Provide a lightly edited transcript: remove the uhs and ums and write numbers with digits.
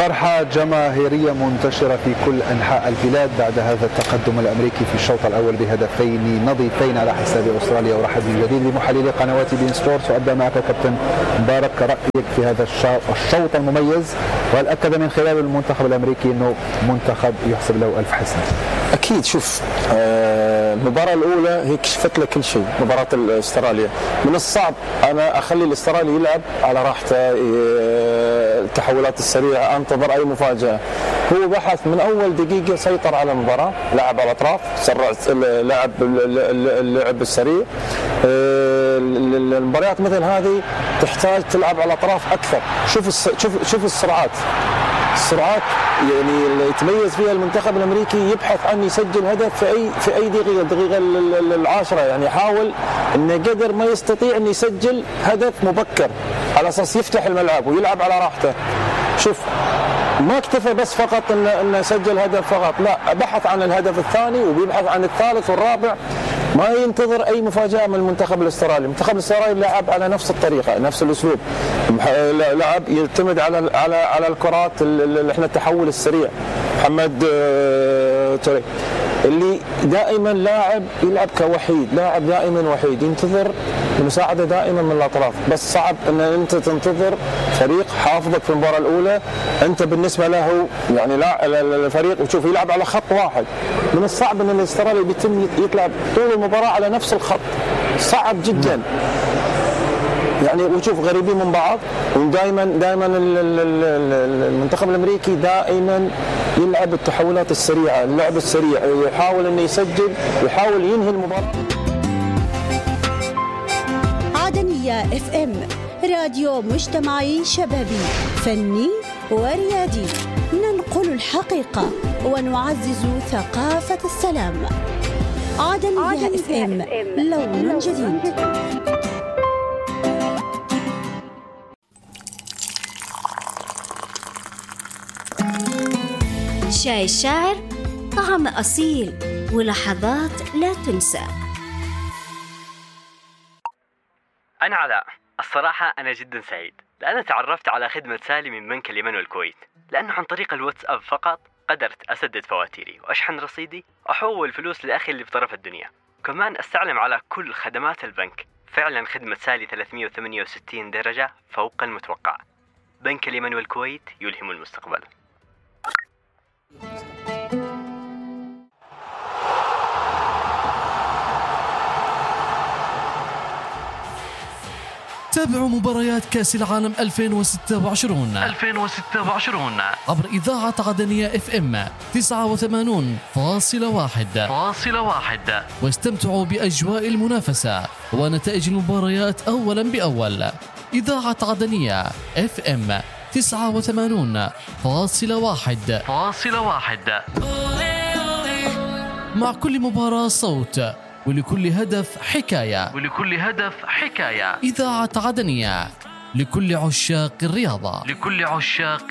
فرحة جماهيرية منتشرة في كل أنحاء البلاد بعد هذا التقدم الأمريكي في الشوط الأول بهدفين نظيفين على حساب أستراليا. ورحب من جديد بمحللي قنوات بين سبورتس، وأبدأ معك كابتن مبارك، رأيك في هذا الشوط المميز، وهل أكد من خلال المنتخب الأمريكي أنه منتخب يحسب له ألف حسنة؟ أكيد. شوف، المباراة الأولى هي كشفت لك كل شيء. مباراة استراليا من الصعب أنا أخلي الاسترالي يلعب على راحته، التحولات السريعة، أنتظر أي مفاجأة. هو بحث من أول دقيقة، سيطر على المباراة، لعب على الأطراف، لعب اللعب السريع. المباريات مثل هذه تحتاج تلعب على الأطراف أكثر. شوف السرعات يعني اللي يتميز فيها المنتخب الامريكي، يبحث عن يسجل هدف في اي دقيقه العاشره، يعني يحاول انه قدر ما يستطيع ان يسجل هدف مبكر على اساس يفتح الملعب ويلعب على راحته. شوف، ما اكتفى بس فقط انه سجل هدف فقط، لا، بحث عن الهدف الثاني وبيبحث عن الثالث والرابع. ما ينتظر اي مفاجاه من المنتخب الاسترالي. المنتخب الاسترالي لعب على نفس الطريقه، نفس الاسلوب، لعب يعتمد على الكرات اللي احنا التحول السريع. محمد توري اللي دائما لاعب يلعب كوحيد، لاعب دائما وحيد، ينتظر المساعده دائما من الاطراف. بس صعب ان انت تنتظر فريق حافظك في المباراه الاولى، انت بالنسبه له يعني لا الفريق وتشوف يلعب على خط واحد. من الصعب ان الاسترالي بيتم يطلع طول المباراه على نفس الخط، صعب جدا يعني. وشوف غريبين من بعض، ودائما المنتخب الامريكي دائما يلعب التحولات السريعه، اللعب السريع، يحاول انه يسجل، يحاول ينهي المباراه. عدنية FM، راديو مجتمعي شبابي فني وريادي، ننقل الحقيقة ونعزز ثقافة السلام. عدنية FM، لون جديد. شاي الشاعر، طعم أصيل ولحظات لا تنسى. أنا علاء، الصراحة أنا جدا سعيد لأن تعرفت على خدمة سالي من بنك اليمن والكويت، لأنه عن طريق الواتساب فقط قدرت أسدد فواتيري وأشحن رصيدي وأحول فلوس لأخي اللي بطرف الدنيا، كمان أستعلم على كل خدمات البنك. فعلا خدمة سالي 368 درجة فوق المتوقع. بنك اليمن والكويت يلهم المستقبل. تابعوا مباريات كأس العالم 2026 عبر إذاعة عدنية FM 89.1 واستمتعوا بأجواء المنافسة ونتائج المباريات أولا بأول. إذاعة عدنية FM 89.1 مع كل مباراة صوت، ولكل هدف حكاية. إذاعة عدنية لكل عشاق الرياضة.